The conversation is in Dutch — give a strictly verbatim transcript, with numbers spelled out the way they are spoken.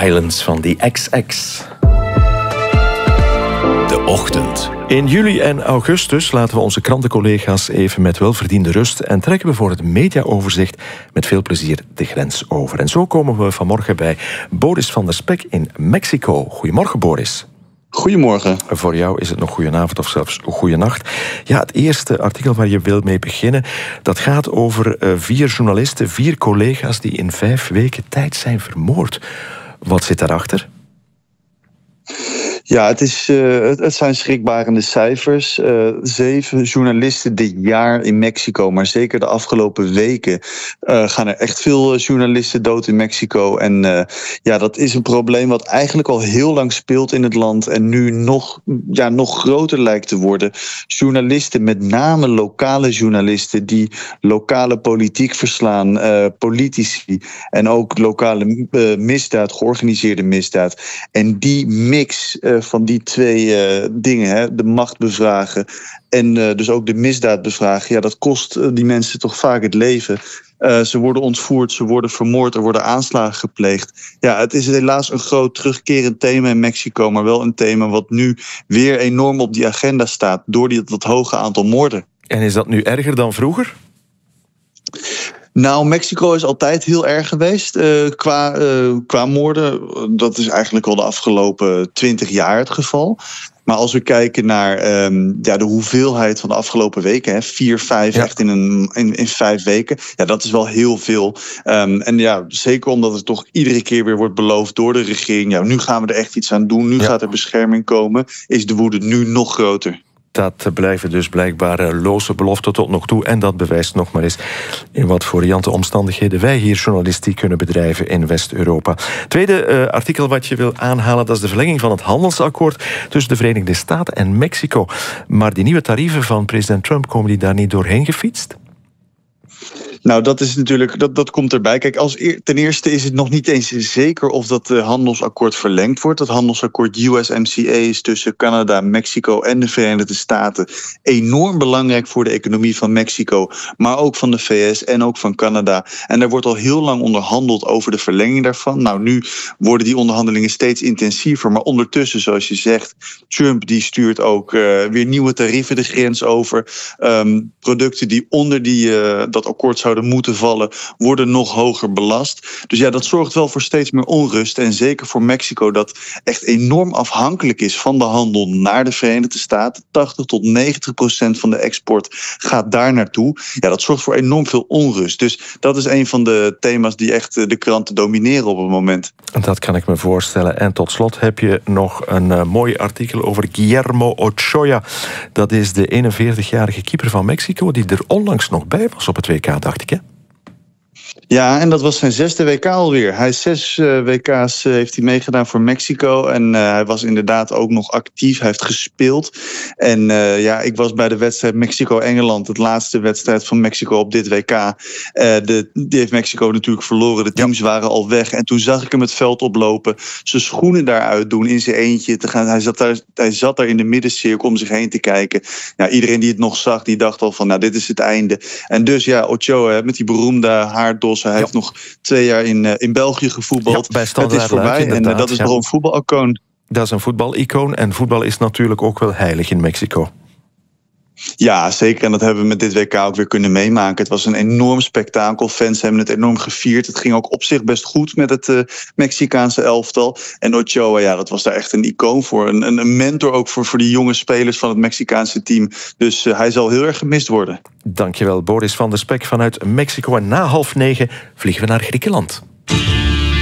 Islands van The X X. De Ochtend. In juli en augustus laten we onze krantencollega's even met welverdiende rust en trekken we voor het mediaoverzicht met veel plezier de grens over. En zo komen we vanmorgen bij Boris van der Spek in Mexico. Goedemorgen, Boris. Goedemorgen. Voor jou is het nog goedenavond of zelfs goedenacht. Ja, het eerste artikel waar je wil mee beginnen, dat gaat over uh, vier journalisten, vier collega's die in vijf weken tijd zijn vermoord. Wat zit daarachter? Ja, het, is, uh, het zijn schrikbarende cijfers. Uh, zeven journalisten dit jaar in Mexico, maar zeker de afgelopen weken uh, gaan er echt veel journalisten dood in Mexico. En uh, ja, dat is een probleem wat eigenlijk al heel lang speelt in het land en nu nog, ja, nog groter lijkt te worden. Journalisten, met name lokale journalisten, die lokale politiek verslaan, uh, politici en ook lokale uh, misdaad, georganiseerde misdaad. En die mix uh, van die twee uh, dingen, hè, de macht bevragen en uh, dus ook de misdaad bevragen, ja, dat kost uh, die mensen toch vaak het leven. Uh, ze worden ontvoerd, ze worden vermoord, er worden aanslagen gepleegd. Ja, het is helaas een groot terugkerend thema in Mexico, maar wel een thema wat nu weer enorm op die agenda staat door die, dat hoge aantal moorden. En is dat nu erger dan vroeger? Nou, Mexico is altijd heel erg geweest uh, qua, uh, qua moorden. Dat is eigenlijk al de afgelopen twintig jaar het geval. Maar als we kijken naar um, ja, de hoeveelheid van de afgelopen weken, hè, vier, vijf, ja. echt in, een, in, in vijf weken, ja, dat is wel heel veel. Um, en ja, zeker omdat het toch iedere keer weer wordt beloofd door de regering. Ja, nu gaan we er echt iets aan doen, nu ja. gaat er bescherming komen, is de woede nu nog groter. Dat blijven dus blijkbaar loze beloften tot nog toe. En dat bewijst nog maar eens in wat voor riante omstandigheden wij hier journalistiek kunnen bedrijven in West-Europa. Tweede uh, artikel wat je wil aanhalen, dat is de verlenging van het handelsakkoord tussen de Verenigde Staten en Mexico. Maar die nieuwe tarieven van president Trump, komen die daar niet doorheen gefietst? Nou, dat is natuurlijk, dat, dat komt erbij. Kijk, als eer, ten eerste is het nog niet eens zeker of dat uh, handelsakkoord verlengd wordt. Dat handelsakkoord U S M C A is tussen Canada, Mexico en de Verenigde Staten enorm belangrijk voor de economie van Mexico, maar ook van de V S en ook van Canada. En daar wordt al heel lang onderhandeld over de verlenging daarvan. Nou, nu worden die onderhandelingen steeds intensiever, maar ondertussen, zoals je zegt, Trump die stuurt ook uh, weer nieuwe tarieven de grens over. Um, producten die onder die, uh, dat akkoord zouden moeten vallen, worden nog hoger belast. Dus ja, dat zorgt wel voor steeds meer onrust. En zeker voor Mexico, dat echt enorm afhankelijk is van de handel naar de Verenigde Staten. tachtig tot negentig procent van de export gaat daar naartoe. Ja, dat zorgt voor enorm veel onrust. Dus dat is een van de thema's die echt de kranten domineren op het moment. Dat kan ik me voorstellen. En tot slot heb je nog een uh, mooi artikel over Guillermo Ochoa. Dat is de eenenveertigjarige keeper van Mexico die er onlangs nog bij was op het W K, dacht ik, hè? Ja, en dat was zijn zesde W K alweer. Hij zes uh, W K's uh, heeft hij meegedaan voor Mexico. En uh, hij was inderdaad ook nog actief. Hij heeft gespeeld. En uh, ja, ik was bij de wedstrijd Mexico-Engeland. Het laatste wedstrijd van Mexico op dit W K. Uh, de, die heeft Mexico natuurlijk verloren. De teams ja. waren al weg. En toen zag ik hem het veld oplopen. Zijn schoenen daaruit doen in zijn eentje te gaan. Hij zat daar, hij zat daar in de middencirkel om zich heen te kijken. Ja, iedereen die het nog zag, die dacht al van, nou, dit is het einde. En dus ja, Ochoa met die beroemde haardos. Hij ja. heeft nog twee jaar in, uh, in België gevoetbald. Ja, het is voorbij en uh, dat is ja. nog een voetbalicoon. Dat is een voetbalicoon en voetbal is natuurlijk ook wel heilig in Mexico. Ja, zeker. En dat hebben we met dit W K ook weer kunnen meemaken. Het was een enorm spektakel. Fans hebben het enorm gevierd. Het ging ook op zich best goed met het uh, Mexicaanse elftal. En Ochoa, ja, dat was daar echt een icoon voor. Een, een mentor ook voor, voor die jonge spelers van het Mexicaanse team. Dus uh, hij zal heel erg gemist worden. Dankjewel, Boris van der Spek vanuit Mexico. En na half negen vliegen we naar Griekenland.